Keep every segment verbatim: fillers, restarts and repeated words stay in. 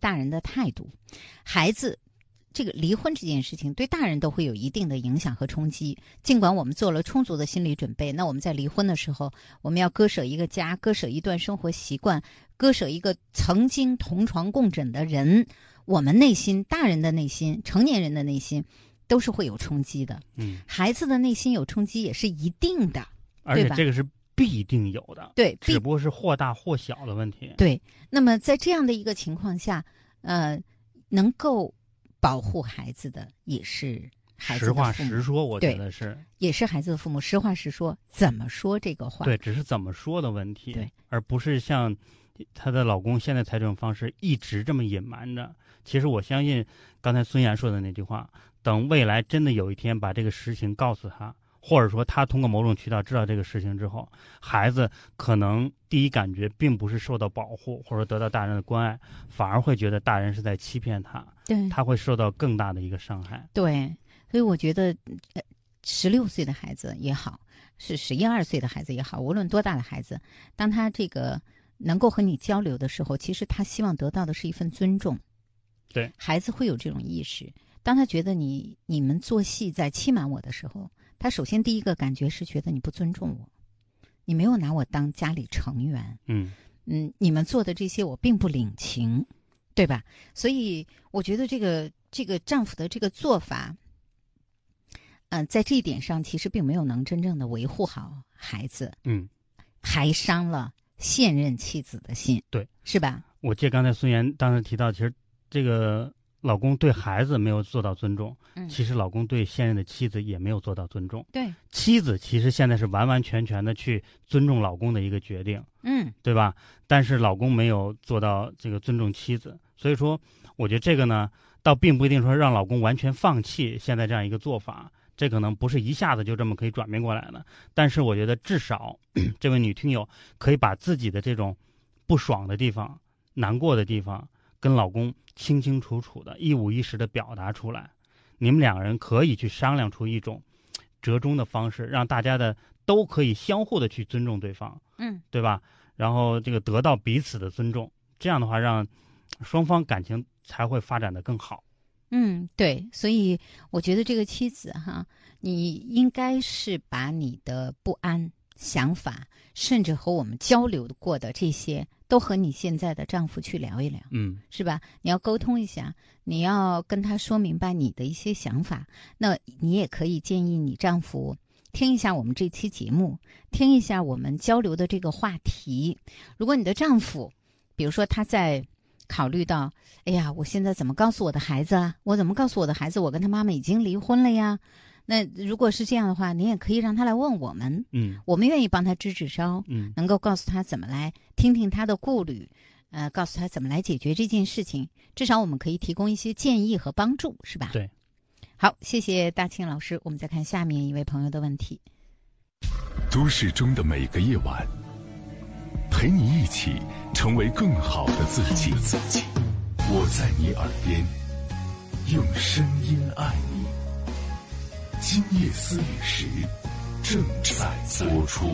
大人的态度。孩子这个离婚这件事情对大人都会有一定的影响和冲击，尽管我们做了充足的心理准备，那我们在离婚的时候，我们要割舍一个家，割舍一段生活习惯，割舍一个曾经同床共枕的人，我们内心，大人的内心，成年人的内心都是会有冲击的。 嗯， 孩子的内心有冲击也是一定的， 而且这个是必定有的， 对， 只不过是或大或小的问题。 对，那么在这样的一个情况下，呃，能够保护孩子的也是孩子的父母。 实话实说，我觉得是， 也是孩子的父母。实话实说，怎么说这个话？ 对，只是怎么说的问题， 对， 而不是像她的老公现在采取方式一直这么隐瞒着。其实我相信刚才孙岩说的那句话，等未来真的有一天把这个实情告诉他，或者说他通过某种渠道知道这个事情之后，孩子可能第一感觉并不是受到保护或者得到大人的关爱，反而会觉得大人是在欺骗他， 对， 他会受到更大的一个伤害。 对，所以我觉得呃十六岁的孩子也好，是十一二岁的孩子也好，无论多大的孩子，当他这个能够和你交流的时候，其实他希望得到的是一份尊重。 对， 孩子会有这种意识。当他觉得你你们做戏在欺瞒我的时候，他首先第一个感觉是觉得你不尊重我，你没有拿我当家里成员。 嗯嗯，你们做的这些我并不领情，对吧？所以我觉得这个这个丈夫的这个做法，嗯、呃，在这一点上其实并没有能真正的维护好孩子， 嗯， 还伤了现任妻子的心， 对， 是吧？ 我记得刚才孙岩当时提到，其实这个老公对孩子没有做到尊重， 嗯， 其实老公对现任的妻子也没有做到尊重。 对， 妻子其实现在是完完全全的去尊重老公的一个决定， 嗯， 对吧？但是老公没有做到这个尊重妻子，所以说，我觉得这个呢，倒并不一定说让老公完全放弃现在这样一个做法，这可能不是一下子就这么可以转变过来的。但是我觉得至少这位女听友可以把自己的这种不爽的地方、难过的地方，跟老公清清楚楚的、一五一十的表达出来，你们两个人可以去商量出一种折中的方式，让大家的都可以相互的去尊重对方， 嗯， 对吧？然后这个得到彼此的尊重，这样的话让双方感情才会发展得更好。 嗯，对，所以我觉得这个妻子哈，你应该是把你的不安、想法，甚至和我们交流过的这些，都和你现在的丈夫去聊一聊， 嗯， 是吧？你要沟通一下，你要跟他说明白你的一些想法。那你也可以建议你丈夫听一下我们这期节目，听一下我们交流的这个话题。如果你的丈夫，比如说他在考虑到，哎呀，我现在怎么告诉我的孩子啊？我怎么告诉我的孩子，我跟他妈妈已经离婚了呀？那如果是这样的话，你也可以让他来问我们， 嗯， 我们愿意帮他支支招， 嗯， 能够告诉他怎么来，听听他的顾虑，呃，告诉他怎么来解决这件事情。至少我们可以提供一些建议和帮助，是吧？ 对。 好，谢谢大庆老师。我们再看下面一位朋友的问题。 都市中的每个夜晚，陪你一起成为更好的自己。我在你耳边，用声音爱你。今夜思雨时，正在播出。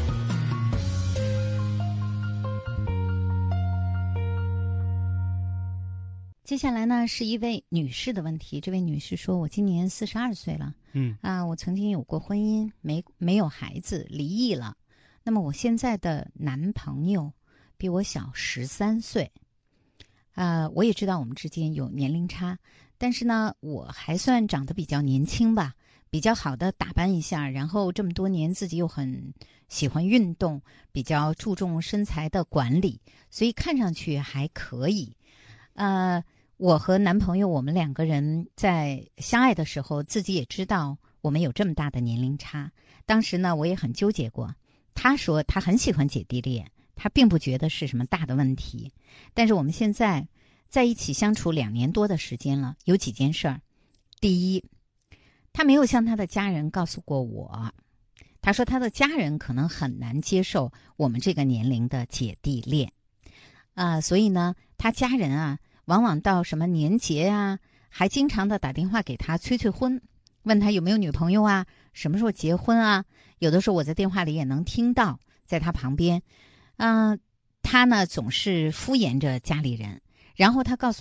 接下来呢是一位女士的问题。这位女士说：“我今年四十二岁了， 嗯啊，我曾经有过婚姻，没没有孩子，离异了。那么我现在的男朋友比我小十三岁，啊，我也知道我们之间有年龄差，但是呢，我还算长得比较年轻吧，比较好的打扮一下，然后这么多年自己又很喜欢运动，比较注重身材的管理，所以看上去还可以。呃，我和男朋友我们两个人在相爱的时候，自己也知道我们有这么大的年龄差。当时呢，我也很纠结过。他说他很喜欢姐弟恋，他并不觉得是什么大的问题。但是我们现在在一起相处两年多的时间了，有几件事儿。第一，他没有向他的家人告诉过我。他说他的家人可能很难接受我们这个年龄的姐弟恋。啊、呃，所以呢，他家人啊，往往到什么年节啊，还经常的打电话给他催催婚，问他有没有女朋友啊，什么时候结婚啊。有的时候我在电话里也能听到，在他旁边，嗯、呃，他呢总是敷衍着家里人，然后他告诉